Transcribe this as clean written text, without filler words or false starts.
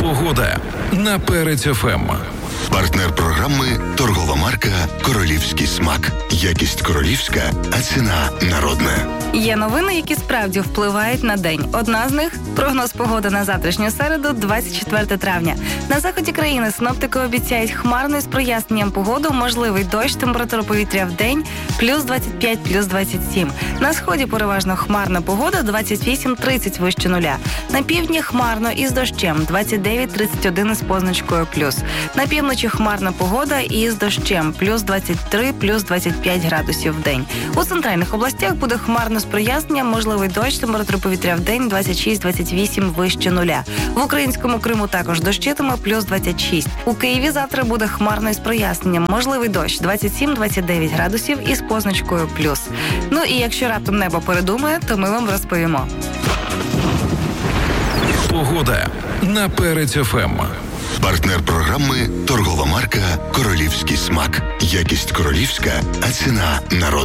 Погода на Перець ФМ. Партнер програми – торгова марка «Королівський смак». Якість королівська, а ціна народна. Є новини, які справді впливають на день. Одна з них – прогноз погоди на завтрашню середу, 24 травня. На заході країни синоптики обіцяють хмарну з проясненням погоду, можливий дощ, температура повітря в день – плюс 25, плюс 27. На сході переважно хмарна погода, 28-30 вище нуля. На півдні хмарно із дощем, 29-31 із позначкою плюс. На півночі хмарна погода із дощем, плюс 23, плюс 25 градусів в день. У центральних областях буде хмарно з проясненням, можливий дощ, температура повітря в день 26-28 вище нуля. В українському Криму також дощитиме, плюс 26. У Києві завтра буде хмарно із проясненням, можливий дощ 27-29 градусів із позначкою плюс. Ну і якщо раптом небо передумає, то ми вам розповімо. Погода на Перець ФМ. Партнер програми – торгова марка «Королівський смак». Якість королівська, а ціна народна.